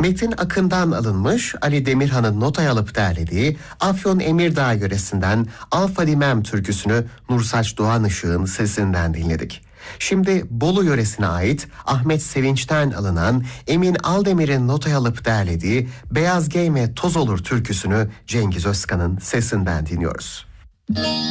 Metin Akın'dan alınmış, Ali Demirhan'ın notaya alıp derlediği Afyon Emirdağ yöresinden Alfa Dimem türküsünü Nursaç Doğan Işık'ın sesinden dinledik. Şimdi Bolu yöresine ait Ahmet Sevinç'ten alınan Emin Aldemir'in notaya alıp derlediği Beyaz Giyme Toz Olur türküsünü Cengiz Özkan'ın sesinden dinliyoruz.